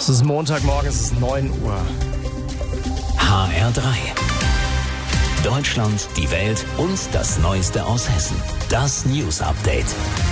Es ist Montagmorgen, es ist 9 Uhr. HR3. Deutschland, die Welt und das Neueste aus Hessen. Das News Update.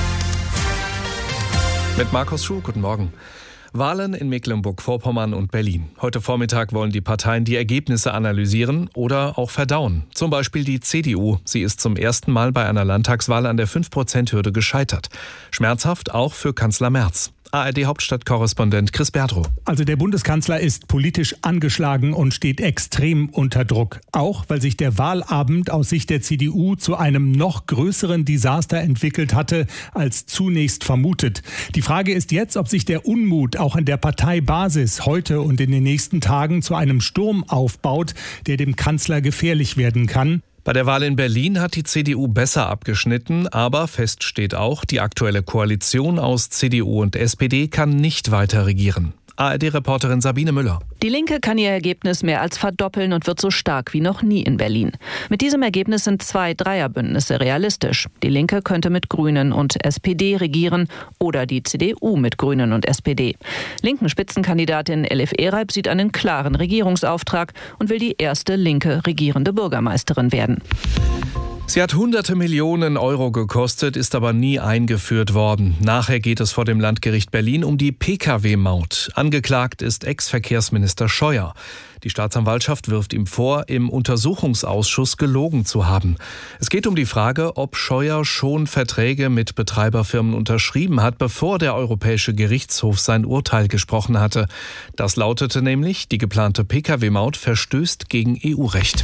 Mit Markus Schuh, guten Morgen. Wahlen in Mecklenburg-Vorpommern und Berlin. Heute Vormittag wollen die Parteien die Ergebnisse analysieren oder auch verdauen. Zum Beispiel die CDU. Sie ist zum ersten Mal bei einer Landtagswahl an der 5%-Hürde gescheitert. Schmerzhaft auch für Kanzler Merz. ARD-Hauptstadtkorrespondent Chris Berdrow. Also der Bundeskanzler ist politisch angeschlagen und steht extrem unter Druck. Auch weil sich der Wahlabend aus Sicht der CDU zu einem noch größeren Desaster entwickelt hatte, als zunächst vermutet. Die Frage ist jetzt, ob sich der Unmut auch an der Parteibasis heute und in den nächsten Tagen zu einem Sturm aufbaut, der dem Kanzler gefährlich werden kann. Bei der Wahl in Berlin hat die CDU besser abgeschnitten, aber fest steht auch, die aktuelle Koalition aus CDU und SPD kann nicht weiter regieren. ARD-Reporterin Sabine Müller. Die Linke kann ihr Ergebnis mehr als verdoppeln und wird so stark wie noch nie in Berlin. Mit diesem Ergebnis sind 2 Dreierbündnisse realistisch. Die Linke könnte mit Grünen und SPD regieren oder die CDU mit Grünen und SPD. Linken Spitzenkandidatin Elif Ereib sieht einen klaren Regierungsauftrag und will die erste linke regierende Bürgermeisterin werden. Sie hat hunderte Millionen Euro gekostet, ist aber nie eingeführt worden. Nachher geht es vor dem Landgericht Berlin um die Pkw-Maut. Angeklagt ist Ex-Verkehrsminister Scheuer. Die Staatsanwaltschaft wirft ihm vor, im Untersuchungsausschuss gelogen zu haben. Es geht um die Frage, ob Scheuer schon Verträge mit Betreiberfirmen unterschrieben hat, bevor der Europäische Gerichtshof sein Urteil gesprochen hatte. Das lautete nämlich, die geplante Pkw-Maut verstößt gegen EU-Recht.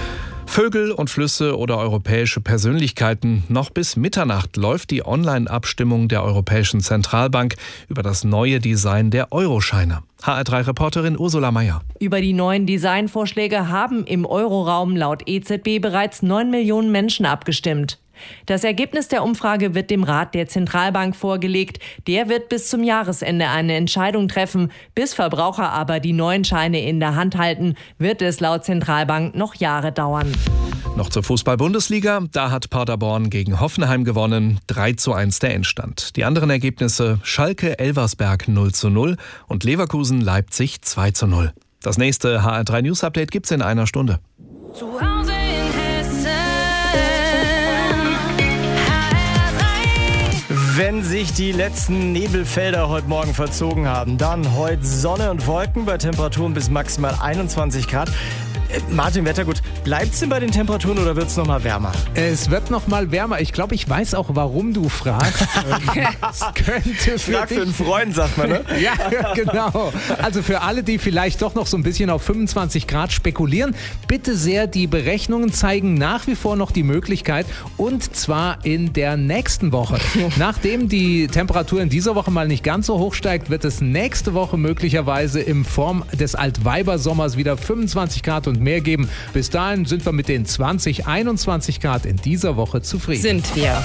Vögel und Flüsse oder europäische Persönlichkeiten. Noch bis Mitternacht läuft die Online-Abstimmung der Europäischen Zentralbank über das neue Design der Euroscheine. HR3-Reporterin Ursula Mayer. Über die neuen Designvorschläge haben im Euroraum laut EZB bereits 9 Millionen Menschen abgestimmt. Das Ergebnis der Umfrage wird dem Rat der Zentralbank vorgelegt. Der wird bis zum Jahresende eine Entscheidung treffen. Bis Verbraucher aber die neuen Scheine in der Hand halten, wird es laut Zentralbank noch Jahre dauern. Noch zur Fußball-Bundesliga. Da hat Paderborn gegen Hoffenheim gewonnen. 3:1 der Endstand. Die anderen Ergebnisse: Schalke-Elversberg 0:0 und Leverkusen-Leipzig 2:0. Das nächste HR3 News Update gibt's in einer Stunde. Zu Hause in Hessen. Wenn sich die letzten Nebelfelder heute Morgen verzogen haben, dann heute Sonne und Wolken bei Temperaturen bis maximal 21 Grad. Martin, Wettergut, bleibt es denn bei den Temperaturen oder wird es noch mal wärmer? Es wird noch mal wärmer. Ich glaube, ich weiß auch, warum du fragst. Es könnte für einen Freund, sagt man, ne? Ja, genau. Also für alle, die vielleicht doch noch so ein bisschen auf 25 Grad spekulieren, bitte sehr, die Berechnungen zeigen nach wie vor noch die Möglichkeit, und zwar in der nächsten Woche. Nachdem die Temperatur in dieser Woche mal nicht ganz so hoch steigt, wird es nächste Woche möglicherweise in Form des Altweibersommers wieder 25 Grad und mehr geben. Bis dahin sind wir mit den 21 Grad in dieser Woche zufrieden. Sind wir.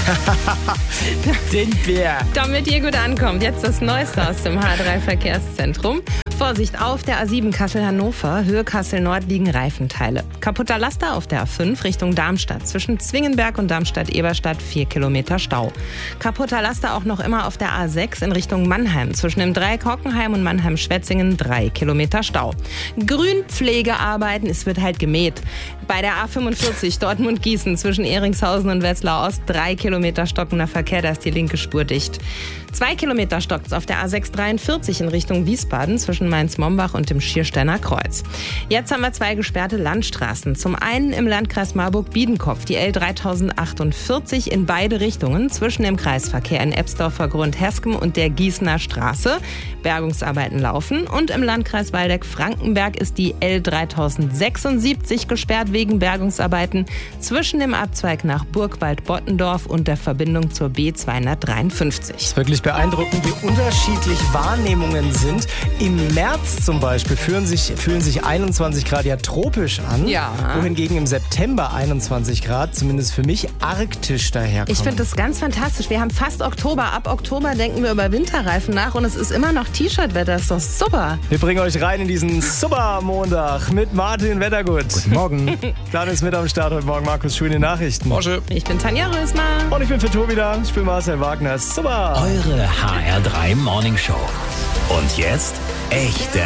Damit ihr gut ankommt, jetzt das Neueste aus dem H3 Verkehrszentrum. Vorsicht, auf der A7 Kassel-Hannover, Höhe Kassel-Nord liegen Reifenteile. Kaputter Laster auf der A5 Richtung Darmstadt. Zwischen Zwingenberg und Darmstadt-Eberstadt 4 Kilometer Stau. Kaputter Laster auch noch immer auf der A6 in Richtung Mannheim. Zwischen dem Dreieck Hockenheim und Mannheim-Schwetzingen 3 Kilometer Stau. Grünpflegearbeiten, es wird halt gemäht. Bei der A45 Dortmund-Gießen zwischen Eringshausen und Wetzlar Ost 3 Kilometer stockender Verkehr, da ist die linke Spur dicht. 2 Kilometer stockt's auf der A643 in Richtung Wiesbaden zwischen Mainz-Mombach und dem Schiersteiner Kreuz. Jetzt haben wir 2 gesperrte Landstraßen. Zum einen im Landkreis Marburg-Biedenkopf die L3048 in beide Richtungen zwischen dem Kreisverkehr in Ebsdorfer Grund-Heskem und der Gießener Straße. Bergungsarbeiten laufen. Und im Landkreis Waldeck-Frankenberg ist die L3076 gesperrt wegen Bergungsarbeiten zwischen dem Abzweig nach Burgwald-Bottendorf und der Verbindung zur B253. Es ist wirklich beeindruckend, wie unterschiedlich Wahrnehmungen sind. Im März zum Beispiel fühlen sich 21 Grad ja tropisch an, ja, wohingegen im September 21 Grad, zumindest für mich, arktisch daherkommen. Ich finde das ganz fantastisch. Wir haben fast Oktober. Ab Oktober denken wir über Winterreifen nach und es ist immer noch T-Shirt-Wetter. Ist doch super. Wir bringen euch rein in diesen Super-Montag mit Martin Wettergut. Guten Morgen. Dann ist mit am Start heute Morgen Markus Schuh in den Nachrichten. Morsche. Ich bin Tanja Rösner. Und ich bin für Tobi da. Ich bin Marcel Wagner. Super. Eure HR3 Morning Show. Und jetzt echte